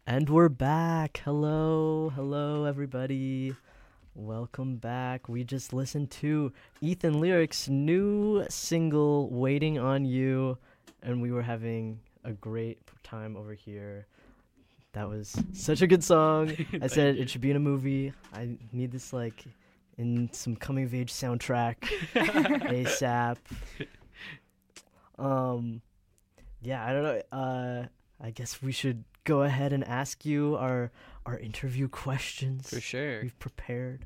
And we're back. Hello, everybody. Welcome back. We just listened to Ethan Lyric's new single, Waiting on You, and we were having a great time over here. That was such a good song. I said it should be in a movie. I need this, in some coming-of-age soundtrack ASAP. Yeah, I don't know. I guess we should go ahead and ask you our interview questions. For sure. We've prepared.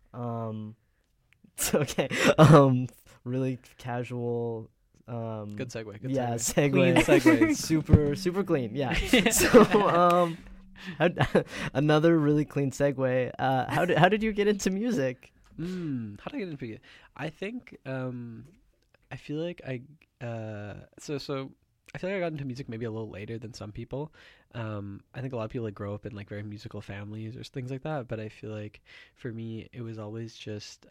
It's okay. Really casual. Good segue. Good yeah, segue. Clean segues. super clean. Yeah. So another really clean segue. How did you get into music? How did I get into it? I think I feel like I I feel like I got into music maybe a little later than some people. I think a lot of people grow up in very musical families or things like that. But I feel like for me, it was always just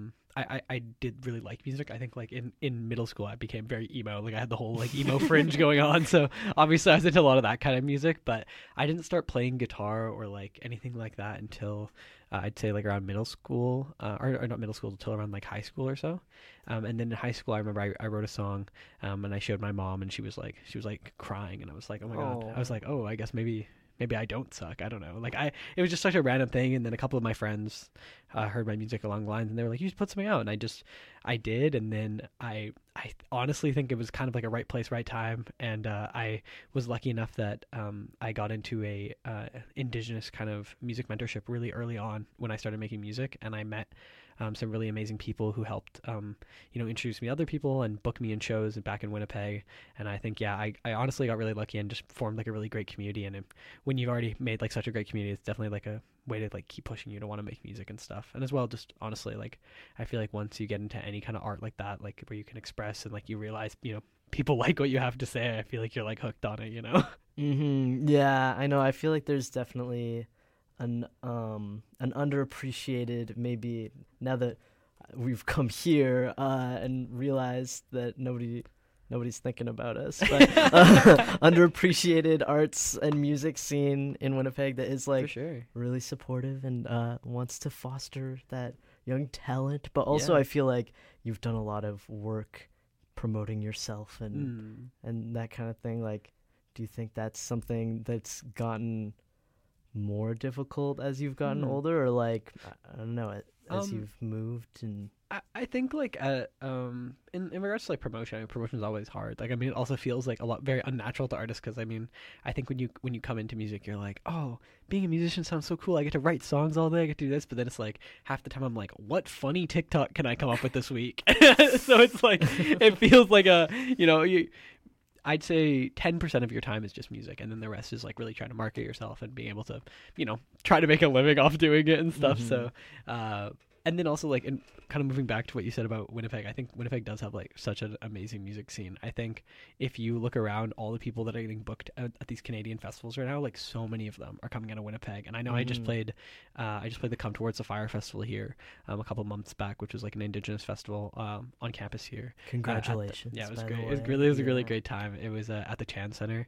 I did really like music. I think in middle school, I became very emo. I had the whole emo fringe going on. So obviously, I was into a lot of that kind of music. But I didn't start playing guitar or anything like that until I'd say around middle school, or not middle school until around high school or so. And then in high school, I remember I wrote a song, and I showed my mom, and she was crying, and I was like, oh my god. I was like, oh, I guess maybe I don't suck. I don't know. It was just such a random thing. And then a couple of my friends heard my music along the lines, and they were like, you should put something out. And I did. And then I honestly think it was kind of a right place, right time. And I was lucky enough that I got into a indigenous kind of music mentorship really early on when I started making music. And I met some really amazing people who helped, introduce me to other people and book me in shows back in Winnipeg. And I think, I honestly got really lucky and just formed a really great community. And when you've already made such a great community, it's definitely a way to keep pushing you to want to make music and stuff. And as well, just honestly, I feel once you get into any kind of art like that, where you can express and you realize, people like what you have to say, I feel you're hooked on it, Mm-hmm. Yeah, I know. I feel there's definitely an underappreciated, maybe now that we've come here and realized that nobody's thinking about us, but underappreciated arts and music scene in Winnipeg that is For sure. really supportive and wants to foster that young talent. But also, Yeah. I feel you've done a lot of work promoting yourself and that kind of thing. Do you think that's something that's gotten more difficult as you've gotten older, or I don't know, as you've moved? And I think in regards to promotion, I mean, promotion is always hard. It also feels a lot very unnatural to artists, because I think when you come into music, you're oh, being a musician sounds so cool. I get to write songs all day. I get to do this, but then it's half the time I'm what funny TikTok can I come up with this week? So it's it feels I'd say 10% of your time is just music, and then the rest is really trying to market yourself and being able to, try to make a living off doing it and stuff. Mm-hmm. So, and then also in kind of moving back to what you said about Winnipeg, I think Winnipeg does have such an amazing music scene. I think if you look around, all the people that are getting booked at these Canadian festivals right now, so many of them are coming out of Winnipeg. And I know I just played the Come Towards the Fire festival here a couple months back, which was an Indigenous festival on campus here. Congratulations! Yeah, it was by great. the It was way. really, a really great time. It was at the Chan Center.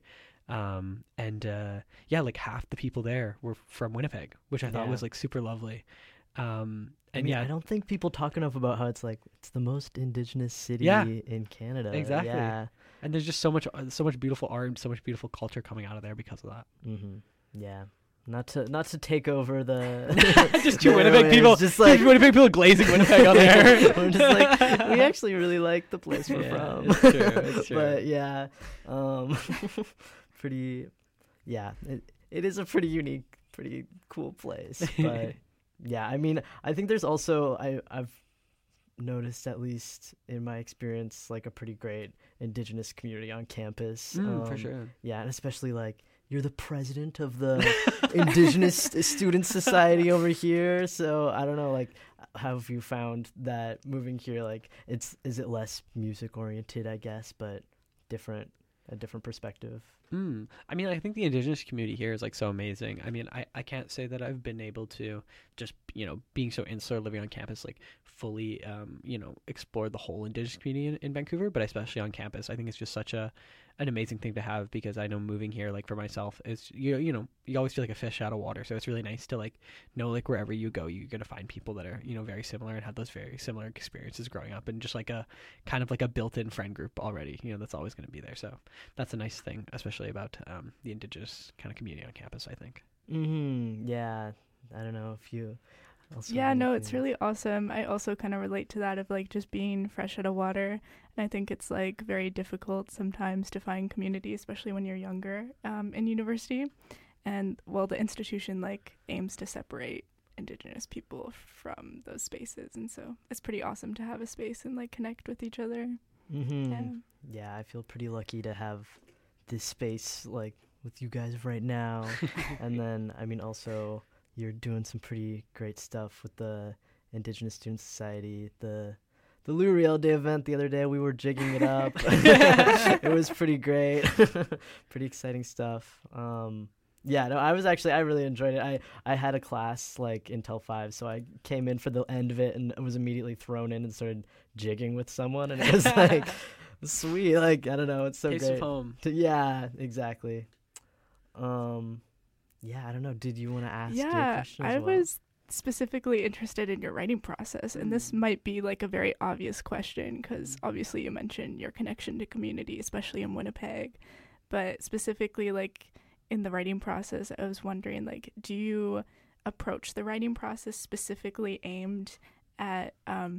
Half the people there were from Winnipeg, which I thought was super lovely. I don't think people talk enough about how it's the most Indigenous city in Canada. Exactly. Yeah. And there's just so much beautiful art and so much beautiful culture coming out of there because of that. Mm-hmm. Yeah. Not to take over the just two Winnipeg people, just Winnipeg people glazing Winnipeg on air. We're just we actually really like the place we're from. It's true. But yeah, pretty. Yeah, it is a pretty unique, pretty cool place. But yeah, I mean, I think there's also I've noticed, at least in my experience, a pretty great Indigenous community on campus. For sure. Yeah, and especially you're the president of the Indigenous Student Society over here. So I don't know, how have you found that moving here? Is it less music oriented, I guess, but a different perspective? I mean, I think the indigenous community here is like so amazing. I mean, I can't say that I've been able to just, being so insular, living on campus, like fully, explore the whole indigenous community in Vancouver, but especially on campus. I think it's just such an amazing thing to have, because I know moving here, like for myself, is, you always feel like a fish out of water. So it's really nice to like know, like wherever you go, you're going to find people that are, very similar and have those very similar experiences growing up, and just like a kind of like a built-in friend group already, that's always going to be there. So that's a nice thing, especially about the indigenous kind of community on campus, I think. Yeah. I don't know if you also Yeah, have no, it's anything. really awesome. I also kind of relate to that of like just being fresh out of water. And I think it's like very difficult sometimes to find community, especially when you're younger in university. And well, the institution like aims to separate Indigenous people from those spaces. And so it's pretty awesome to have a space and like connect with each other. Yeah. Yeah, I feel pretty lucky to have this space like with you guys right now. And then, I mean, also you're doing some pretty great stuff with the Indigenous Student Society. The L'Oreal Day event the other day, we were jigging it up. It was pretty great. Pretty exciting stuff. Yeah, no, I really enjoyed it. I had a class like until 5, so I came in for the end of it and was immediately thrown in and started jigging with someone, and it was like sweet. Like, I don't know, it's so Taste great. of home. Yeah, exactly. Yeah, I don't know. Did you want to ask your Yeah, question as I well? was specifically interested in your writing process, and this might be like a very obvious question because obviously you mentioned your connection to community, especially in Winnipeg, but specifically like in the writing process, I was wondering, like, do you approach the writing process specifically aimed at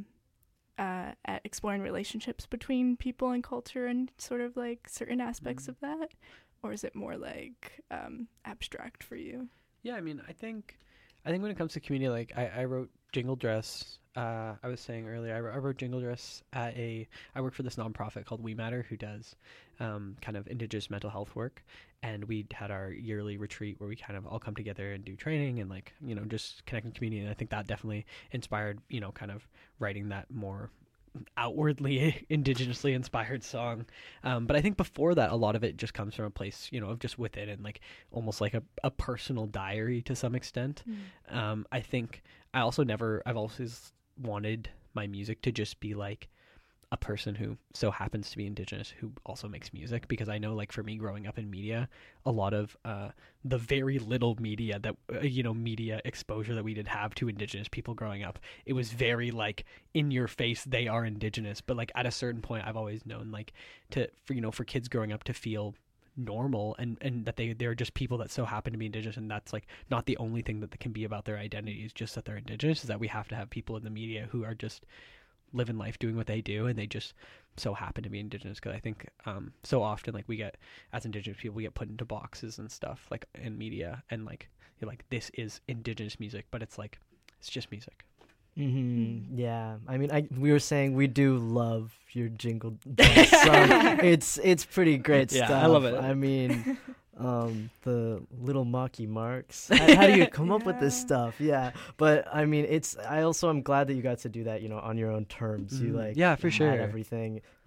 exploring relationships between people and culture and sort of like certain aspects of that, or is it more like abstract for you? Yeah, I mean, I think when it comes to community, like I wrote Jingle Dress. I was saying earlier, I wrote Jingle Dress I work for this nonprofit called We Matter, who does kind of Indigenous mental health work, and we had our yearly retreat where we kind of all come together and do training and like just connecting community. And I think that definitely inspired kind of writing that more outwardly indigenously inspired song, but I think before that a lot of it just comes from a place of just within, and like almost like a personal diary to some extent. I think I've always wanted my music to just be like a person who so happens to be Indigenous who also makes music, because I know, like, for me growing up in media, a lot of the very little media that media exposure that we did have to Indigenous people growing up, it was very like in your face, they are Indigenous. But like at a certain point, I've always known, like, for kids growing up to feel normal and that they're just people that so happen to be Indigenous, and that's like not the only thing that can be about their identity is just that they're Indigenous, is that we have to have people in the media who are just living life doing what they do, and they just so happen to be Indigenous. Because I think so often, like, we get, as Indigenous people, we get put into boxes and stuff like in media, and like you're like, this is Indigenous music, but it's like, it's just music. Yeah, I mean, we were saying we do love your Jingle Bells song. It's pretty great Yeah, stuff. I love it. I mean, the little Mocky Marks. How do you come up with this stuff? Yeah, but I mean, I'm glad that you got to do that, on your own terms. You like, Yeah, for had sure. everything.